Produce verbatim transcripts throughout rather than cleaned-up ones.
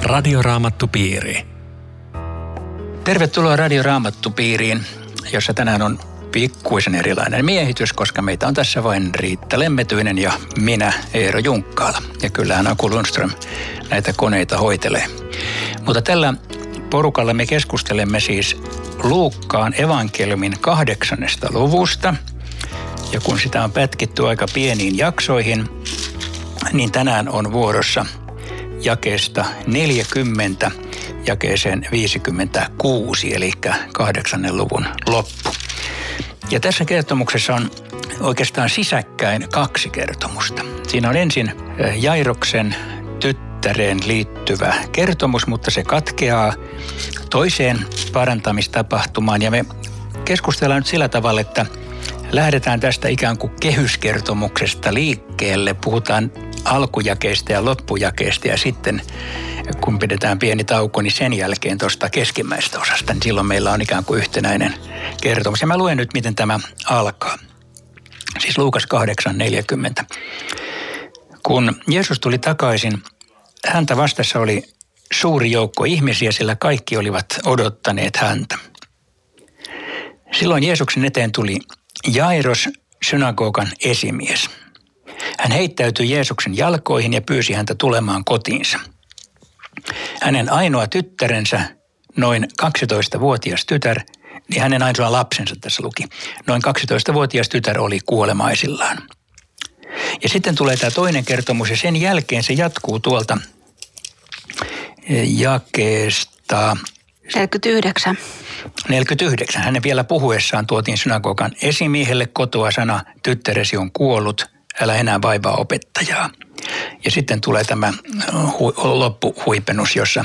Radioraamattupiiri. Tervetuloa Radioraamattupiiriin, jossa tänään on pikkuisen erilainen miehitys, koska meitä on tässä vain Riitta Lemmetyinen ja minä, Eero Junkkaala. Ja kyllähän Aku Lundström näitä koneita hoitelee. Mutta tällä porukalla me keskustelemme siis Luukkaan evankeliumin kahdeksannesta luvusta. Ja kun sitä on pätkitty aika pieniin jaksoihin, niin tänään on vuorossa jakeesta neljäkymmentä jakeeseen viisikymmentäkuusi, eli kahdeksannen luvun loppu. Ja tässä kertomuksessa on oikeastaan sisäkkäin kaksi kertomusta. Siinä on ensin Jairoksen tyttäreen liittyvä kertomus, mutta se katkeaa toiseen parantamistapahtumaan. Ja me keskustellaan nyt sillä tavalla, että lähdetään tästä ikään kuin kehyskertomuksesta liikkeelle. Puhutaan alkujakeesta ja loppujakeesta ja sitten kun pidetään pieni tauko, niin sen jälkeen tuosta keskimmäistä osasta, niin silloin meillä on ikään kuin yhtenäinen kertomus. Ja mä luen nyt, miten tämä alkaa. Siis Luukas kahdeksan neljäkymmentä. Kun Jeesus tuli takaisin, häntä vastassa oli suuri joukko ihmisiä, sillä kaikki olivat odottaneet häntä. Silloin Jeesuksen eteen tuli Jairos, synagogan esimies. Hän heittäytyi Jeesuksen jalkoihin ja pyysi häntä tulemaan kotiinsa. Hänen ainoa tyttärensä, noin kaksitoistavuotias tytär, niin hänen ainoa lapsensa tässä luki, noin kaksitoistavuotias tytär oli kuolemaisillaan. Ja sitten tulee tämä toinen kertomus ja sen jälkeen se jatkuu tuolta jakeesta neljäkymmentäyhdeksän. neljäkymmentäyhdeksän. Hänen vielä puhuessaan tuotiin synagogan esimiehelle kotoa sana, tyttäresi on kuollut, älä enää vaivaa opettajaa. Ja sitten tulee tämä hu- loppuhuipennus, jossa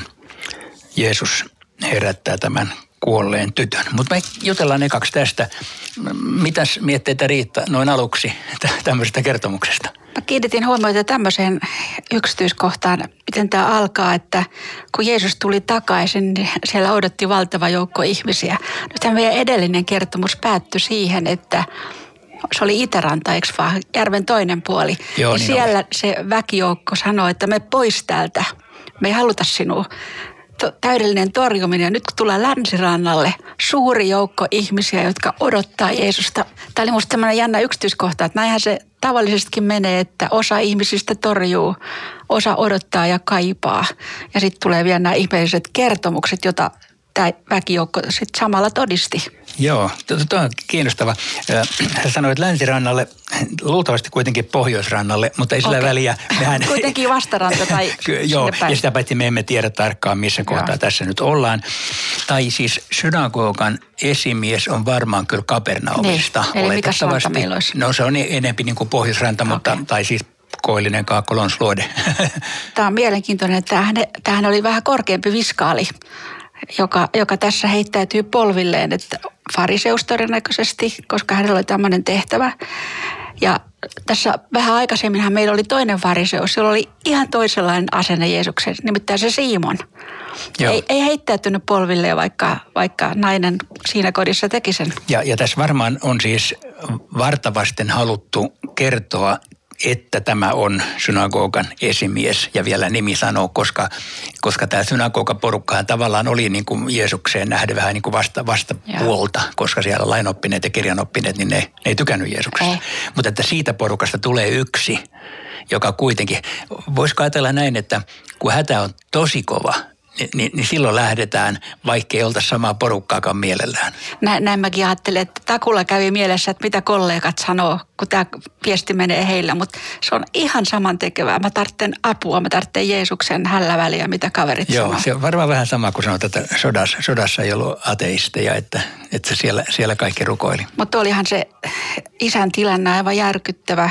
Jeesus herättää tämän kuolleen tytön. Mutta me jutellaan ekaksi tästä. Mitäs mietteitä Riitta noin aluksi tämmöisestä kertomuksesta? Mä kiinnitin huomiota tämmöiseen yksityiskohtaan, miten tämä alkaa, että kun Jeesus tuli takaisin, niin siellä odotti valtava joukko ihmisiä. Nyt meidän edellinen kertomus päättyi siihen, että se oli Itäranta, eikö vaan, järven toinen puoli. Joo, ja niin siellä oli. Se väkijoukko sanoi, että me pois täältä, me ei haluta sinua. Täydellinen torjuminen. Ja nyt kun tulee länsirannalle, suuri joukko ihmisiä, jotka odottaa Jeesusta. Tämä oli minusta tämmöinen jännä yksityiskohta, että näinhän se tavallisestikin menee, että osa ihmisistä torjuu, osa odottaa ja kaipaa. Ja sitten tulee vielä nämä ihmeelliset kertomukset, joita tämä väkijoukko sitten samalla todisti. Joo, tuo on kiinnostava. Hän sanoi, että länsirannalle, luultavasti kuitenkin pohjoisrannalle, mutta ei sillä Okei. väliä. Mehän... Kuitenkin vastaranta tai Joo, ja sitä paitsi me emme tiedä tarkkaan, missä kohtaa Joo. tässä nyt ollaan. Tai siis synagogan esimies on varmaan kyllä Kapernaumista. Niin, eli mikä ranta meillä olisi? No se on enempi niin kuin pohjoisranta, okay. mutta tai siis koillinen Kaakolonsluode. Tämä on mielenkiintoinen, että tämähän, tämähän oli vähän korkeampi viskaali. Joka, joka tässä heittäytyy polvilleen, että fariseus todennäköisesti, koska hänellä oli tämmöinen tehtävä. Ja tässä vähän aikaisemminhan meillä oli toinen fariseus, jolla oli ihan toisenlainen asenne Jeesuksen, nimittäin se Simon. Ei, ei heittäytynyt polvilleen, vaikka, vaikka nainen siinä kodissa teki sen. Ja, ja tässä varmaan on siis vartavasten haluttu kertoa, että tämä on synagogan esimies ja vielä nimi sanoo, koska, koska tämä synagogaporukkahan tavallaan oli niin kuin Jeesukseen nähden vähän niin kuin vasta, vastapuolta, koska siellä lainoppineet ja kirjanoppineet, niin ne, ne ei tykännyt Jeesuksesta. Ei. Mutta että siitä porukasta tulee yksi, joka kuitenkin, voisiko ajatella näin, että kun hätä on tosi kova, Niin, niin, niin silloin lähdetään, vaikka ei oltaisi samaa porukkaakaan mielellään. Näin, näin mäkin ajattelin, että takulla kävi mielessä, että mitä kollegat sanoo, kun tämä viesti menee heillä. Mutta se on ihan samantekevää. Mä tarvitsen apua, mä tarvitsen Jeesuksen hälläväliä, mitä kaverit Joo, sanoo. se on varmaan vähän sama kuin sanotaan, että sodassa, sodassa ei ollut ateisteja, että, että siellä, siellä kaikki rukoili. Mutta olihan se isän tilanne aivan järkyttävä.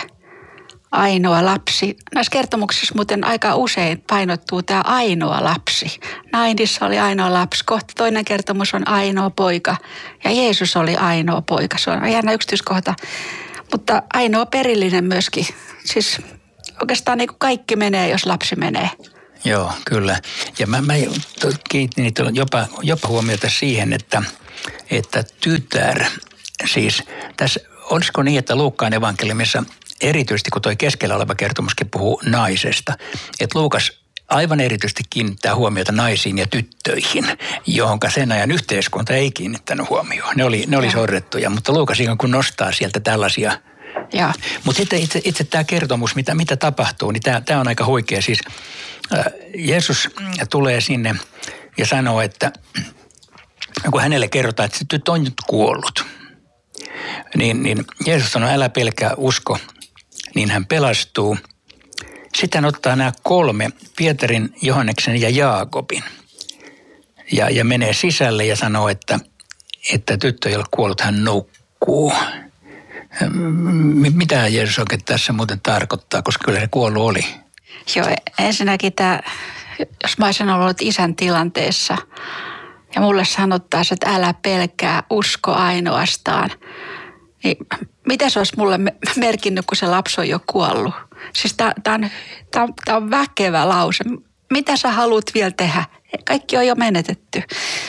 Ainoa lapsi. Näissä kertomuksissa muuten aika usein painottuu tämä ainoa lapsi. Nainissa oli ainoa lapsi. Kohta toinen kertomus on ainoa poika. Ja Jeesus oli ainoa poika. Se on jännä yksityiskohta. Mutta ainoa perillinen myöskin. Siis oikeastaan niin kuin kaikki menee, jos lapsi menee. Joo, kyllä. Ja mä, mä kiinnitin jopa, jopa huomiota siihen, että, että tytär, siis tässä, olisiko niin, että Luukkaan evankeliumissa erityisesti kun toi keskellä oleva kertomuskin puhuu naisesta, että Luukas aivan erityisesti kiinnittää huomiota naisiin ja tyttöihin, johonka sen ajan yhteiskunta ei kiinnittänyt huomioon. Ne oli, ne oli sorrettuja, mutta Luukas ikään kuin nostaa sieltä tällaisia. Mutta sitten itse, itse tämä kertomus, mitä, mitä tapahtuu, niin tämä, tämä on aika huikea. Siis äh, Jeesus tulee sinne ja sanoo, että kun hänelle kerrotaan, että se tyttö on nyt kuollut, niin, niin Jeesus sanoo, älä pelkää, usko, niin hän pelastuu. Sitten hän ottaa nämä kolme, Pietarin, Johanneksen ja Jaakobin, ja, ja menee sisälle ja sanoo, että, että tyttö ei ole kuollut, hän nukkuu. Mitä Jeesus oikein tässä muuten tarkoittaa, koska kyllä se kuollut oli? Joo, ensinnäkin tämä, jos mä olisin ollut isän tilanteessa ja mulle sanottaisiin, että älä pelkää, usko ainoastaan, niin mitä se olisi mulle merkinnyt, kun se lapsi on jo kuollut? Siis tämä on, on, on väkevä lause. Mitä sä haluat vielä tehdä? Kaikki on jo menetetty.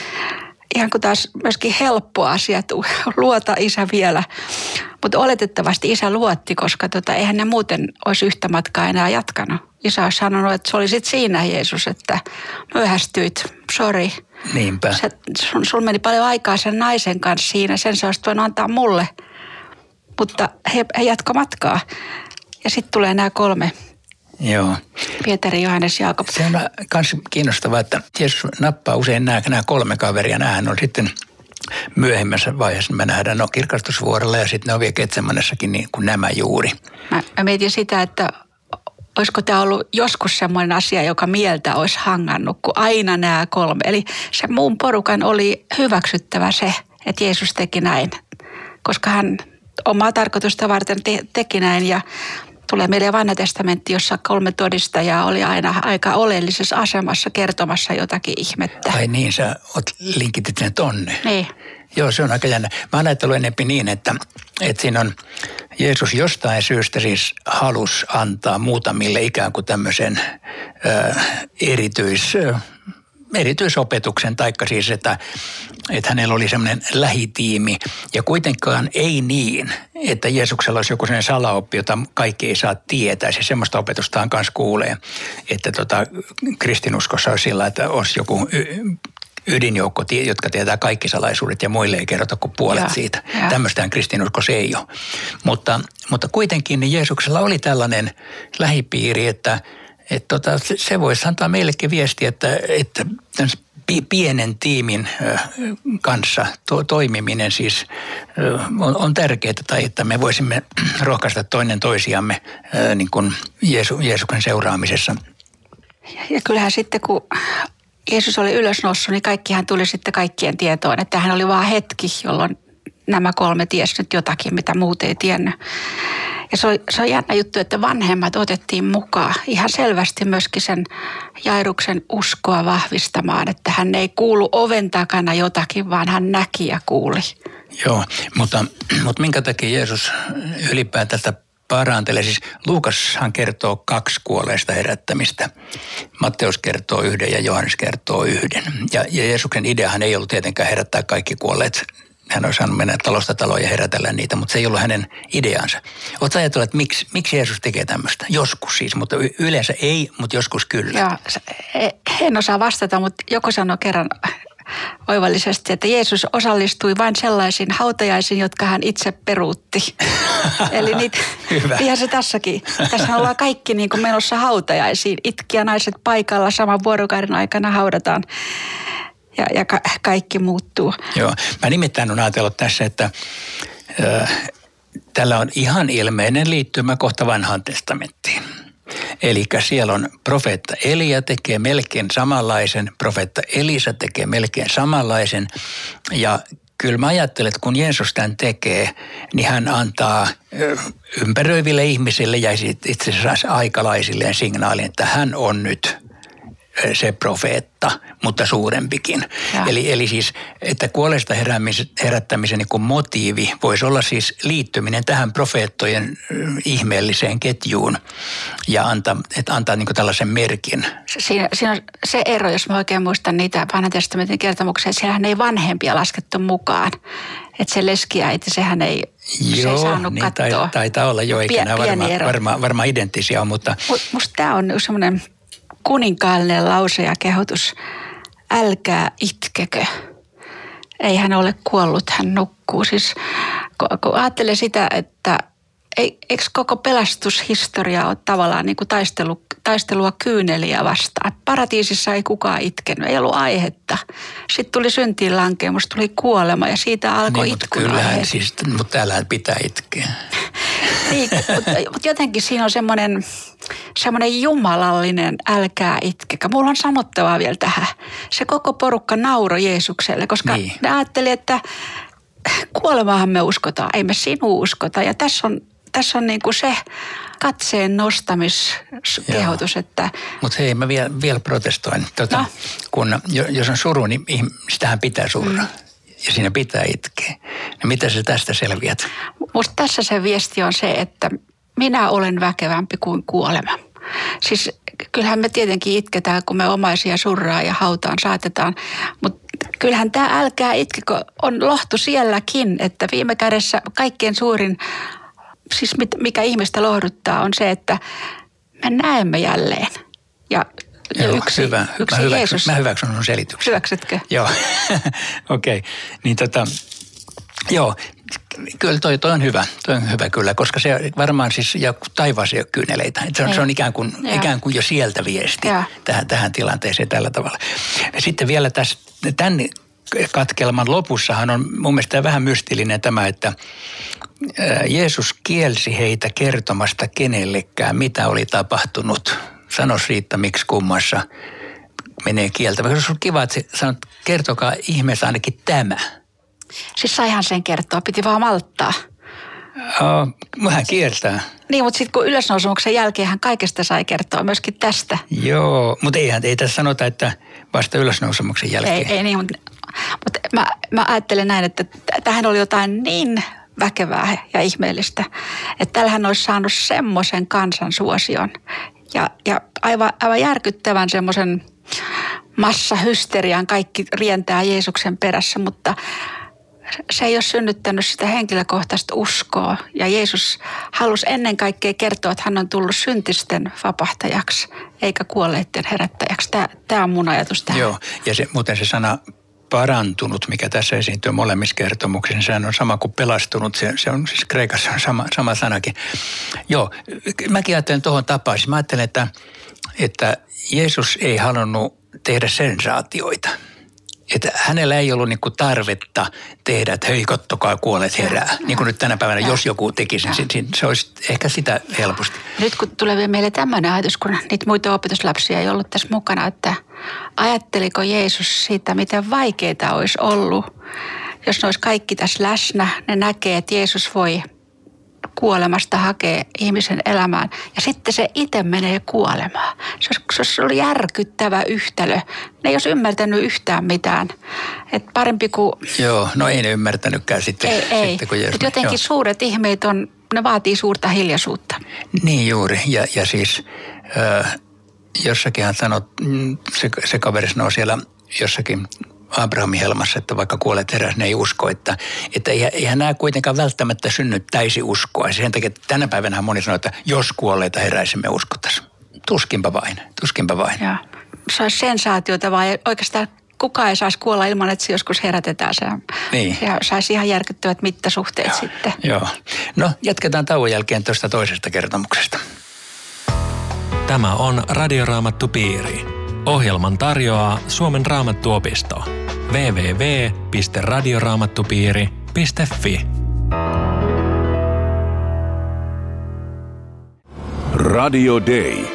Ihan kuin taas myöskin helppo asia, että luota isä vielä. Mutta oletettavasti isä luotti, koska tota, eihän ne muuten olisi yhtä matkaa enää jatkanut. Isä olisi sanonut, että se oli sitten siinä Jeesus, että myöhästyit, sori. Niinpä. Se, sun, sun meni paljon aikaa sen naisen kanssa siinä, sen sä olisit voinut antaa mulle. Mutta he, he jatko matkaa. Ja sitten tulee nämä kolme. Joo. Pietari, Johannes, Jaakob. Se on myös kiinnostavaa, että Jeesus nappaa usein nämä, nämä kolme kaveria. Nämähän on sitten myöhemmässä vaiheessa, me nähdään no kirkastusvuorella ja sitten ne on vielä Getsemanessakin niin kuin nämä juuri. Mä, mä mietin sitä, että olisiko tämä ollut joskus semmoinen asia, joka mieltä olisi hangannut, kun aina nämä kolme. Eli se muun porukan oli hyväksyttävä se, että Jeesus teki näin, koska hän omaa tarkoitusta varten te- teki näin ja tulee meille Vanha testamentti, jossa kolme todistajaa oli aina aika oleellisessa asemassa kertomassa jotakin ihmettä. Ai niin, sä oot linkitit sen tonne. Niin. Joo, se on aika jännä. Mä oon ajatellut enemmän niin, että, että siinä on Jeesus jostain syystä siis halus antaa muutamille ikään kuin tämmöisen ö, erityis... Ö, erityisopetuksen, taikka siis, että, että hänellä oli semmoinen lähitiimi ja kuitenkaan ei niin, että Jeesuksella olisi joku sellainen salaoppi, jota kaikki ei saa tietää. Siis semmoista opetustaan kanssa kuulee, että tota, kristinuskossa olisi sillä, että olisi joku ydinjoukko, jotka tietää kaikki salaisuudet ja muille ei kerrota kuin puolet ja, siitä. Ja. Tämmöistään kristinuskossa ei ole. Mutta, mutta kuitenkin niin Jeesuksella oli tällainen lähipiiri, että Että tota, se voisi antaa meillekin viestiä, että, että pienen tiimin kanssa to, toimiminen siis on, on tärkeää, tai että me voisimme rohkaista toinen toisiamme niin kuin Jeesu, Jeesuksen seuraamisessa. Ja kyllähän sitten, kun Jeesus oli ylösnoussut, niin kaikkihan tuli sitten kaikkien tietoon, että hän oli vaan hetki, jolloin nämä kolme tiesi nyt jotakin, mitä muut ei tiennyt. Ja se on, se on jännä juttu, että vanhemmat otettiin mukaan ihan selvästi myöskin sen Jairuksen uskoa vahvistamaan, että hän ei kuulu oven takana jotakin, vaan hän näki ja kuuli. Joo, mutta, mutta minkä takia Jeesus ylipäätään tätä parantelee? Siis Luukashan kertoo kaksi kuolleista herättämistä. Matteus kertoo yhden ja Johannes kertoo yhden. Ja, ja Jeesuksen ideahan ei ollut tietenkään herättää kaikki kuolleet. Hän olisi saanut mennä talosta taloon ja herätellä niitä, mutta se ei ollut hänen ideansa. Oletko ajatellut, että miksi, miksi Jeesus tekee tämmöistä? Joskus siis, mutta yleensä ei, mutta joskus kyllä. Joo, en osaa vastata, mutta joku sanoi kerran oivallisesti, että Jeesus osallistui vain sellaisiin hautajaisiin, jotka hän itse peruutti. Eli niitä, ihan se tässäkin. Tässä ollaan kaikki niin kuin menossa hautajaisiin. Itkiä naiset paikalla saman vuorokauden aikana haudataan. Ja, ja ka- kaikki muuttuu. Joo, mä nimittäin olen ajatellut tässä, että ö, tällä on ihan ilmeinen liittymä kohta Vanhaan testamenttiin. Eli siellä on profeetta Elia tekee melkein samanlaisen, profeetta Elisa tekee melkein samanlaisen. Ja kyllä mä ajattelen, että kun Jeesus tämän tekee, niin hän antaa ympäröiville ihmisille ja itse asiassa aikalaisilleen signaalin, että hän on nyt se profeetta, mutta suurempikin. Eli, eli siis, että kuolleista herättämisen niin kuin motiivi voisi olla siis liittyminen tähän profeettojen ihmeelliseen ketjuun ja antaa, että antaa niin kuin tällaisen merkin. Siinä, siinä on se ero, jos mä oikein muistan niitä Vanhan testamentin kertomuksia, että siellähän ei vanhempia laskettu mukaan. Että se leskiäiti, sehän ei, joo, se ei saanut niin katsoa. Taitaa olla jo, eikä nämä varmaan varma, varma identtisiä on, mutta... Musta tämä on semmoinen kuninkaallinen lause ja kehotus, älkää itkekö. Ei hän ole kuollut, hän nukkuu. Siis kun ajattelee sitä, että ei, eikö koko pelastushistoria ole tavallaan niin kuin taistelu, taistelua kyyneliä vastaan. Paratiisissa ei kukaan itkenyt, ei ollut aihetta. Sitten tuli syntiin lankeemus, tuli kuolema ja siitä alkoi niin, itkun kyllähän, aihe. siis, mutta täällähän pitää itkeä. Niin, mutta, mutta jotenkin siinä on semmoinen, semmoinen jumalallinen älkää itkekä. Mulla on sanottavaa vielä tähän. Se koko porukka nauroi Jeesukselle, koska niin. ne ajatteli, että kuolemaahan me uskotaan, ei me sinua uskota. Ja tässä on, tässä on niin kuin se katseen nostamiskehotus, että... Mutta hei, mä vielä, vielä protestoin. Tota, no. Kun, jos on suru, niin sitähän pitää surra. Mm. Ja siinä pitää itkeä. No mitä sä tästä selviät? Musta tässä se viesti on se, että minä olen väkevämpi kuin kuolema. Siis kyllähän me tietenkin itketään, kun me omaisia surraa ja hautaan saatetaan, mutta kyllähän tämä älkää itkekö on lohtu sielläkin, että viime kädessä kaikkein suurin, siis mikä ihmistä lohduttaa, on se, että me näemme jälleen. Ja Joo, yksi, hyvä. yksi mä, hyväksyn, Jeesus. mä hyväksyn sun selityksen. Hyväksytkö? Joo, okei. Okay. Niin tota, joo, kyllä toi, toi on hyvä, toi on hyvä kyllä, koska se varmaan siis, ja taivaassa ei ole kyyneleitä. Se on, se on ikään, kuin, ikään kuin jo sieltä viesti tähän, tähän tilanteeseen tällä tavalla. Ja sitten vielä tässä, tämän katkelman lopussahan on mun mielestä vähän mystillinen tämä, että Jeesus kielsi heitä kertomasta kenellekään, mitä oli tapahtunut. Sanois Riitta, miksi kummassa menee kieltämään. Se on kiva, että sanot, kertokaa ihmeessä ainakin tämä. Siis saihan sen kertoa, piti vaan malttaa. Oh, vähän kieltää. Niin, mutta sitten kun ylösnousemuksen jälkeen hän kaikesta sai kertoa myöskin tästä. Joo, mutta eihän ei tässä sanota, että vasta ylösnousemuksen jälkeen. Ei, ei niin, mutta, mutta mä, mä ajattelen näin, että tähän oli jotain niin väkevää ja ihmeellistä, että tällähän olisi saanut semmoisen kansansuosion ja, ja aivan, aivan järkyttävän semmoisen massahysterian, kaikki rientää Jeesuksen perässä, mutta se ei ole synnyttänyt sitä henkilökohtaista uskoa. Ja Jeesus halusi ennen kaikkea kertoa, että hän on tullut syntisten vapahtajaksi, eikä kuolleiden herättäjäksi. Tämä, tämä on mun ajatus tähän. Joo, ja se, muuten se sana parantunut, mikä tässä esiintyy molemmissa kertomuksissa, niin sehän on sama kuin pelastunut. Se, se on siis kreikassa on sama, sama sanakin. Joo, mäkin ajattelen tuohon tapaan. Mä ajattelen, että, että Jeesus ei halunnut tehdä sensaatioita. Että hänellä ei ollut niinku tarvetta tehdä, että hei, kattokaa, kuolleet herää. Ja, niin kuin nyt tänä päivänä, ja, jos joku tekisi, niin se olisi ehkä sitä helposti. Nyt kun tulee vielä meille tämmöinen ajatus, kun niitä muita opetuslapsia ei ollut tässä mukana, että ajatteliko Jeesus siitä, miten vaikeaa olisi ollut, jos ne olisi kaikki tässä läsnä, ne näkee, että Jeesus voi kuolemasta hakea ihmisen elämään. Ja sitten se itse menee kuolemaan. Se olisi ollut järkyttävä yhtälö. Ne ei olisi ymmärtänyt yhtään mitään. Et parempi kuin... Joo, no ei ne ymmärtänytkään sitten. Ei, ei. Sitten, kun Jeesus... jotenkin joo. Suuret ihmeet on, ne vaatii suurta hiljaisuutta. Niin juuri. Ja, ja siis äh, jossakin hän sanoi, se, se kaveri sanoi siellä jossakin Abrahamin helmassa, että vaikka kuolet heräs, ne ei usko, että, että eihän nämä kuitenkaan välttämättä synnyttäisi uskoa. Sen takia, että tänä päivänä moni sanoo, että jos kuolleita heräisimme uskottaisiin. Tuskinpa vain, tuskinpa vain. Joo. Se olisi sensaatiota vaan oikeastaan kukaan ei saisi kuolla ilman, että se joskus herätetään. Se, niin. se saisi ihan järkyttävät mittasuhteet joo, sitten. Joo. No, jatketaan tauon jälkeen tuosta toisesta kertomuksesta. Tämä on Radioraamattupiiri. Ohjelman tarjoaa Suomen Raamattuopisto. double-u double-u double-u piste radioraamattupiiri piste fi Radio Day.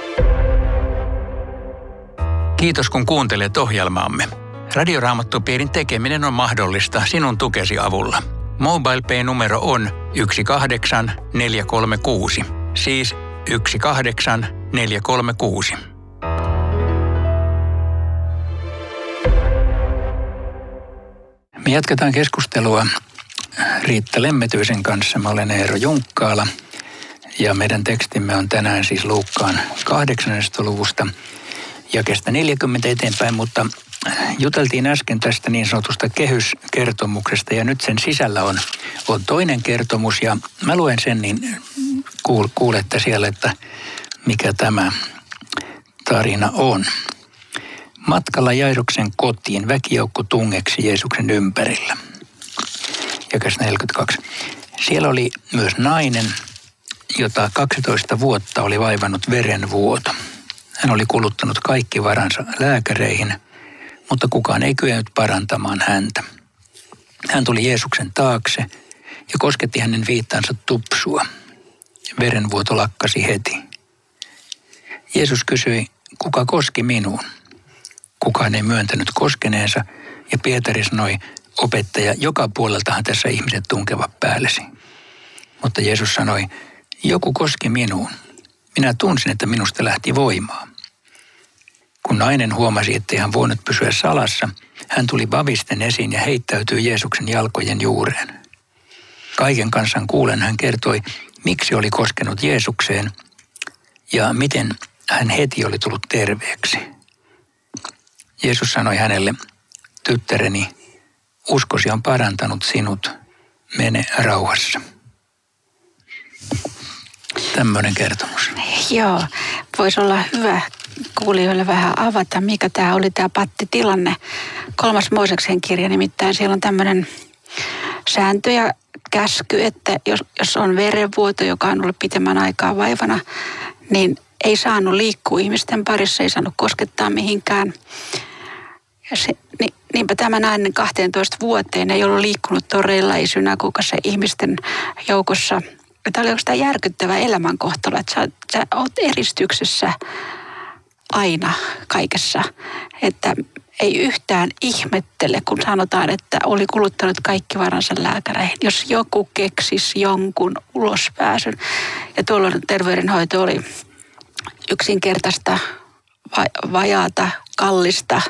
Kiitos kun kuuntelet ohjelmaamme. Radioraamattupiirin tekeminen on mahdollista sinun tukesi avulla. MobilePay-numero on yksi kahdeksan neljä kolme kuusi, siis yksi kahdeksan neljä kolme kuusi. Me jatketaan keskustelua Riitta Lemmetyisen kanssa. Mä olen Eero Junkkaala ja meidän tekstimme on tänään siis Luukkaan kahdeksannesta luvusta jakeesta neljäkymmentä eteenpäin, mutta juteltiin äsken tästä niin sanotusta kehyskertomuksesta ja nyt sen sisällä on, on toinen kertomus ja mä luen sen, niin kuul, kuulette siellä, että mikä tämä, tarina on. Matkalla Jairuksen kotiin väkijoukko tungeksi Jeesuksen ympärillä. Jakees neljäkymmentäkaksi. Siellä oli myös nainen, jota kaksitoista vuotta oli vaivannut verenvuoto. Hän oli kuluttanut kaikki varansa lääkäreihin, mutta kukaan ei kyennyt parantamaan häntä. Hän tuli Jeesuksen taakse ja kosketti hänen viittansa tupsua. Verenvuoto lakkasi heti. Jeesus kysyi, kuka koski minuun? Kukaan ei myöntänyt koskeneensa ja Pietari sanoi, opettaja, joka puoleltahan tässä ihmiset tunkevat päällesi. Mutta Jeesus sanoi, joku koski minuun. Minä tunsin, että minusta lähti voimaa. Kun nainen huomasi, ettei hän voinut pysyä salassa, hän tuli vavisten esiin ja heittäytyi Jeesuksen jalkojen juureen. Kaiken kansan kuulen hän kertoi, miksi oli koskenut Jeesukseen ja miten hän heti oli tullut terveeksi. Jeesus sanoi hänelle, tyttäreni, uskosi on parantanut sinut, mene rauhassa. Tämmöinen kertomus. Joo, voisi olla hyvä kuulijoille vähän avata, mikä tämä oli tämä pattitilanne. Kolmas Mooseksen kirja, nimittäin siellä on tämmöinen sääntö ja käsky, että jos, jos on verenvuoto, joka on ollut pitemmän aikaa vaivana, niin ei saanut liikkua ihmisten parissa, ei saanut koskettaa mihinkään. Ja se, niin, niinpä tämä nainen kahteentoista vuoteen ei ollut liikkunut toreilla, ei synagogassa ihmisten joukossa. Tämä oli oikeastaan järkyttävä elämänkohtalo, että sä, sä oot eristyksessä aina kaikessa. Että ei yhtään ihmettele, kun sanotaan, että oli kuluttanut kaikki varansa lääkäreihin. Jos joku keksisi jonkun ulospääsyn. Ja tuolloin terveydenhoito oli yksinkertaista, vajaata, kallista.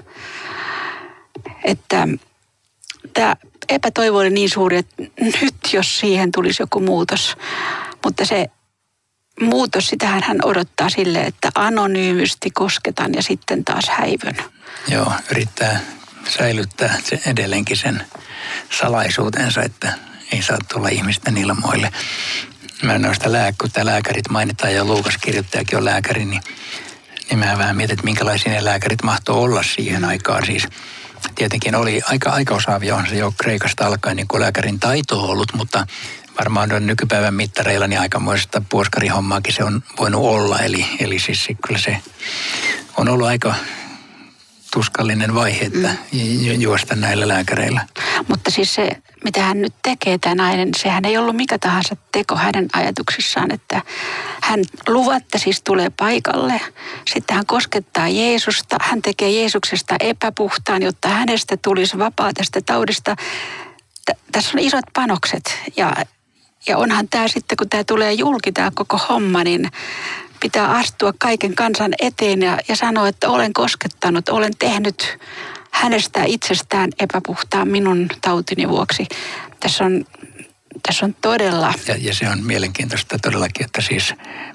Että tämä epätoivo oli niin suuri, että nyt jos siihen tulisi joku muutos. Mutta se muutos, sitähän hän odottaa sille, että anonyymisti kosketan ja sitten taas häivyn. Joo, yrittää säilyttää se edelleenkin sen salaisuutensa, että ei saa tulla ihmisten ilmoille. Mä noista lää, kun tämä lääkärit mainitaan ja Luukas kirjoittajakin on lääkäri, niin, niin mä vähän mietin, että minkälaisia ne lääkärit mahtoo olla siihen aikaan. Siis tietenkin oli aika, aika osaavia, on se jo Kreikasta alkaen niin kuin lääkärin taito on ollut, mutta varmaan on nykypäivän mittareilla niin aikamoisesta puoskarihommaakin se on voinut olla. Eli, eli siis kyllä se on ollut aika tuskallinen vaihe, että mm. juosta näillä lääkäreillä. Mutta siis se, mitä hän nyt tekee, tämä nainen, sehän ei ollut mikä tahansa teko hänen ajatuksissaan, että hän luvatta siis tulee paikalle, sitten hän koskettaa Jeesusta, hän tekee Jeesuksesta epäpuhtaan, jotta hänestä tulisi vapaa tästä taudista. T- tässä on isot panokset ja, ja onhan tämä sitten, kun tämä tulee julki, tämä koko homma, niin pitää astua kaiken kansan eteen ja, ja sanoa, että olen koskettanut, olen tehnyt hänestä itsestään epäpuhtaan minun tautini vuoksi. Tässä on, tässä on todella... Ja, ja se on mielenkiintoista todellakin, että siis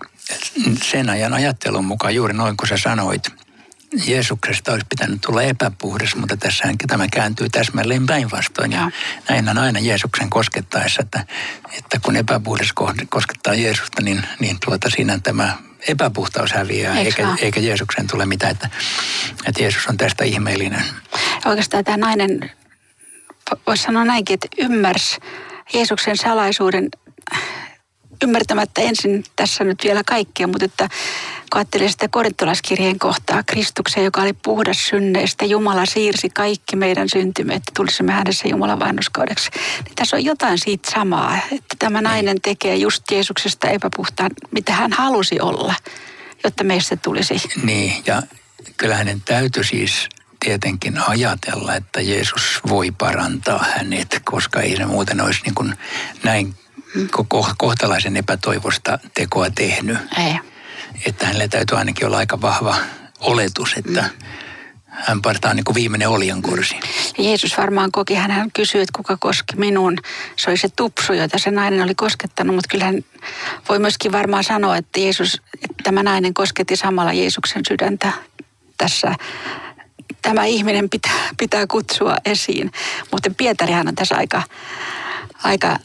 sen ajan ajattelun mukaan juuri noin kuin sä sanoit, Jeesuksesta olisi pitänyt tulla epäpuhdas, mutta tässähän tämä kääntyy täsmälleen päinvastoin. Ja näin on aina Jeesuksen koskettaessa, että, että kun epäpuhdas koskettaa Jeesusta, niin, niin tuota siinä tämä epäpuhtaus häviää, eikä, eikä Jeesuksen tule mitään, että, että Jeesus on tästä ihmeellinen. Oikeastaan tämä nainen, voisi sanoa näinkin, että ymmärsi Jeesuksen salaisuuden ymmärtämättä ensin tässä nyt vielä kaikkea, mutta että kun ajattelee sitä korintolaiskirjeen kohtaa, Kristuksen, joka oli puhdas synneistä, Jumala siirsi kaikki meidän syntymme, että tulisimme hänessä Jumalan vanhurskaudeksi. Niin tässä on jotain siitä samaa, että tämä nainen tekee just Jeesuksesta epäpuhtaan, mitä hän halusi olla, jotta meistä tulisi. Niin, ja kyllä hänen täytyy siis tietenkin ajatella, että Jeesus voi parantaa hänet, koska ei se muuten olisi niin kuin näin koko kohtalaisen epätoivosta tekoa tehnyt. Ei. Että hänellä täytyy ainakin olla aika vahva oletus, että mm. hän partaa niin kuin viimeinen oljenkorsi. Ja Jeesus varmaan koki, hän kysyi, että kuka koski minun. Se oli se tupsu, jota se nainen oli koskettanut, mutta kyllä hän voi myöskin varmaan sanoa, että, Jeesus, että tämä nainen kosketti samalla Jeesuksen sydäntä tässä. Tämä ihminen pitää, pitää kutsua esiin. Mutta Pietarihan on tässä aika, aika